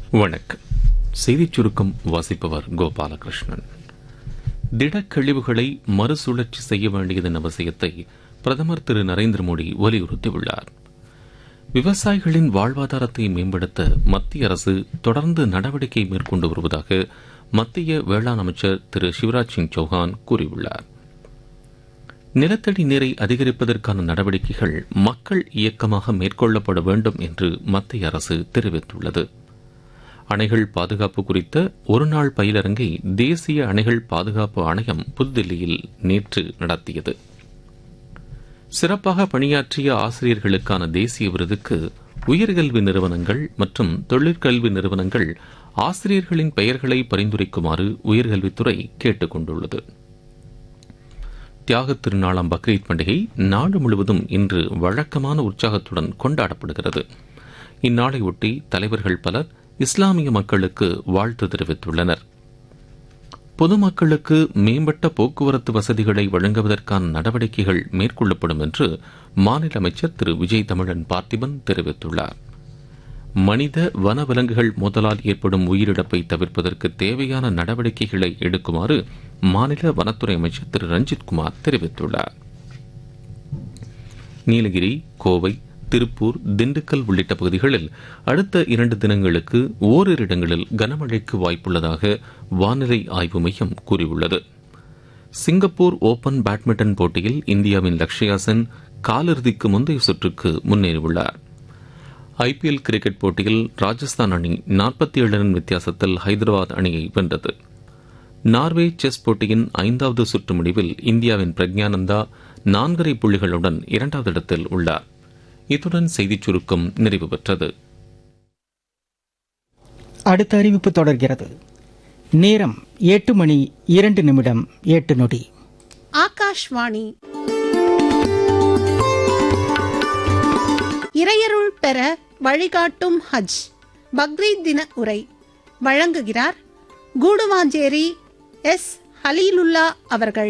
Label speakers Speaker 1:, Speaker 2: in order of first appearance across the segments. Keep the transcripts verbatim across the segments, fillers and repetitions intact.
Speaker 1: வணக்கம். செய்திச் சுருக்கம் வாசிப்பவர் கோபாலகிருஷ்ணன். திடக்கழிவுகளை மறுசுழற்சி செய்ய வேண்டியதன் அவசியத்தை பிரதமர் திரு நரேந்திர மோடி வலியுறுத்தியுள்ளார். விவசாயிகளின் வாழ்வாதாரத்தை மேம்படுத்த மத்திய அரசு தொடர்ந்து நடவடிக்கை மேற்கொண்டு வருவதாக மத்திய வேளாண் அமைச்சர் திரு சிவராஜ் சிங் சௌஹான் கூறியுள்ளார். நிலத்தடி நீரை அதிகரிப்பதற்கான நடவடிக்கைகள் மக்கள் இயக்கமாக மேற்கொள்ளப்பட வேண்டும் என்று மத்திய அரசு தெரிவித்துள்ளது. அணைகள் பாதுகாப்பு குறித்த ஒருநாள் பயிலரங்கை தேசிய அணைகள் பாதுகாப்பு ஆணையம் புதுதில்லியில் நேற்று நடத்தியது. சிறப்பாக பணியாற்றிய ஆசிரியர்களுக்கான தேசிய விருதுக்கு உயர்கல்வி நிறுவனங்கள் மற்றும் தொழிற்கல்வி நிறுவனங்கள் ஆசிரியர்களின் பெயர்களை பரிந்துரைக்குமாறு உயர்கல்வித்துறை கேட்டுக் கொண்டுள்ளது. தியாகத் திருநாளாம் பக்ரீத் பண்டிகை நாடு முழுவதும் இன்று வழக்கமான உற்சாகத்துடன் கொண்டாடப்படுகிறது. இந்நாளையொட்டி தலைவர்கள் பலர் இஸ்லாமிய மக்களுக்கு வாழ்த்து தெரிவித்துள்ளனர். பொதுமக்களுக்கு மேம்பட்ட போக்குவரத்து வசதிகளை வழங்குவதற்கான நடவடிக்கைகள் மேற்கொள்ளப்படும் என்று மாநில அமைச்சர் திரு விஜய் தமிழன் பார்த்திபன் தெரிவித்துள்ளார். மனித வனவிலங்குகள் மோதலால் ஏற்படும் உயிரிழப்பை தவிர்ப்பதற்கு தேவையான நடவடிக்கைகளை எடுக்குமாறு மாநில வனத்துறை அமைச்சர் திரு ரஞ்சித்குமார் தெரிவித்துள்ளார். நீலகிரி, கோவை, திருப்பூர், திண்டுக்கல் உள்ளிட்ட பகுதிகளில் அடுத்த இரண்டு தினங்களுக்கு ஓரிரு இடங்களில் கனமழைக்கு வாய்ப்புள்ளதாக வானிலை ஆய்வு மையம் கூறியுள்ளது. சிங்கப்பூர் ஓபன் பேட்மிண்டன் போட்டியில் இந்தியாவின் லக்ஷயா சென் காலிறுதிக்கு முந்தைய சுற்றுக்கு முன்னேறியுள்ளார். ஐபிஎல் கிரிக்கெட் போட்டியில் ராஜஸ்தான் அணி நாற்பத்தி ஏழு ரன் வித்தியாசத்தில் ஹைதராபாத் அணியை வென்றது. நார்வே செஸ் போட்டியின் ஐந்தாவது சுற்று முடிவில் இந்தியாவின் பிரக்ஞானந்தா நான்கரை புள்ளிகளுடன் இரண்டாவது இடத்தில் உள்ளார். இத்துடன் செய்திச் சுருக்கம் நிறைவு பெற்றது.
Speaker 2: அடுத்த அறிவிப்பு தொடர்கிறது. நேரம் எட்டு மணி இரண்டு நிமிடம் எட்டு நொடி.
Speaker 3: ஆகாஷ்வாணி. இறையருள் பெற வழிகாட்டும் ஹஜ் பக்ரீத் தின உரை வழங்குகிறார் கூடுவாஞ்சேரி எஸ் ஹலீலுல்லா அவர்கள்.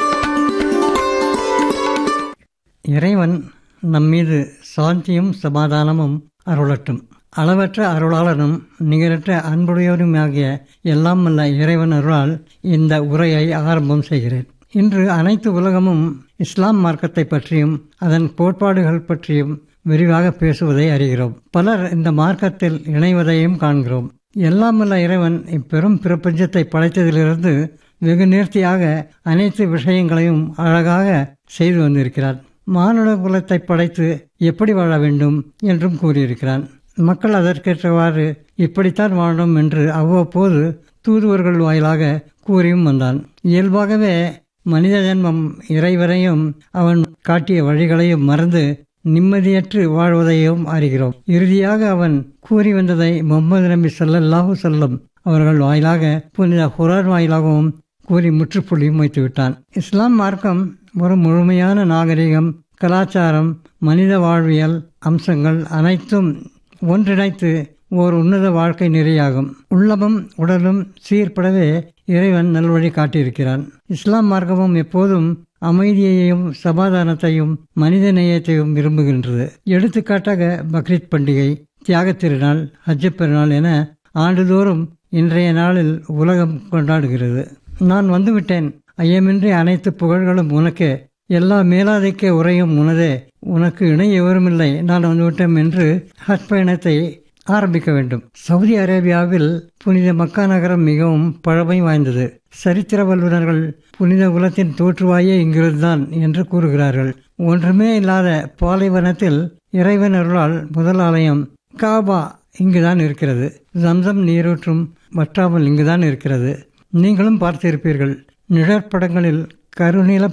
Speaker 4: இறைவன் நம்மீது சாந்தியும் சமாதானமும் அருளட்டும். அளவற்ற அருளாளனும் நிகரற்ற அன்புடையவருமாகிய எல்லாம் வல்ல இறைவன் அருளால் இந்த உரையை ஆரம்பம் செய்கிறேன். இன்று அனைத்து உலகமும் இஸ்லாம் மார்க்கத்தை பற்றியும் அதன் கோட்பாடுகள் பற்றியும் விரிவாக பேசுவதை அறிகிறோம். பலர் இந்த மார்க்கத்தில் இணைவதையும் காண்கிறோம். எல்லாம் வல்ல இறைவன் இப்பெரும் பிரபஞ்சத்தை படைத்ததிலிருந்து வெகு நேர்த்தியாக அனைத்து விஷயங்களையும் அழகாக செய்து வந்திருக்கிறார். மானுட குலத்தை படைத்து எப்படி வாழ வேண்டும் என்றும் கூறியிருக்கிறான். மக்கள் அதற்கேற்றவாறு இப்படித்தான் வாழணும் என்று அவ்வப்போது தூதுவர்கள் வாயிலாக கூறியும் வந்தான். இயல்பாகவே மனித ஜன்மம் இறைவரையும் அவன் காட்டிய வழிகளையும் மறந்து நிம்மதியற்று வாழ்வதையும் அறிகிறோம். இறுதியாக அவன் கூறி வந்ததை முஹம்மது நபி ஸல்லல்லாஹு அலைஹி வஸல்லம் அவர்கள் வாயிலாக புனித குர்ஆன் வாயிலாகவும் கூறி முற்றுப்புள்ளியும் வைத்துவிட்டான். இஸ்லாம் மார்க்கம் ஒரு முழுமையான நாகரிகம், கலாச்சாரம், மனித வாழ்வியல் அம்சங்கள் அனைத்தும் ஒன்றிணைத்து ஓர் உன்னத வாழ்க்கை நெறியாகும். உள்ளமும் உடலும் சீர்படவே இறைவன் நல்வழி காட்டியிருக்கிறான். இஸ்லாம் மார்க்கமும் எப்போதும் அமைதியையும் சமாதானத்தையும் மனித நேயத்தையும் விரும்புகின்றது. எடுத்துக்காட்டாக பக்ரீத் பண்டிகை, தியாகத் திருநாள், ஹஜ் பெருநாள் என ஆண்டுதோறும் இன்றைய நாளில் உலகம் கொண்டாடுகிறது. நான் வந்துவிட்டேன், ஐயமின்றி அனைத்து புகழ்களும் உனக்கே, எல்லா மேலாதிக்க உரையும் உனதே, உனக்கு இணை எவருமில்லை, நான் வந்துவிட்டேன் என்று ஹஜ் பயணத்தை ஆரம்பிக்க வேண்டும். சவுதி அரேபியாவில் புனித மக்கா நகரம் மிகவும் பழமை வாய்ந்தது. சரித்திர வல்லுநர்கள் புனித குலத்தின் தோற்றுவாயே இங்கிருந்துதான் என்று கூறுகிறார்கள். ஒன்றுமே இல்லாத பாலைவனத்தில் இறைவன் அருளால் முதல் ஆலயம் காபா இங்குதான் இருக்கிறது. ஜம்சம் நீரூற்றும் வற்றாமல் இங்குதான் இருக்கிறது. நீங்களும் பார்த்திருப்பீர்கள். நிழற்படங்களில் கருநீல